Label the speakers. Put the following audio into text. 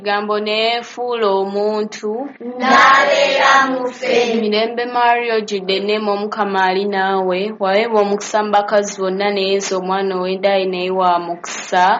Speaker 1: Gambo neefuula omuntu
Speaker 2: n'abeera mu ffe.
Speaker 1: Mirembe Maria ojjudde enneema Omukama ali naawe, waweebwa omukisa mu bakazi bonna n'ezo omwana ow'endaayi naye wa mukisa.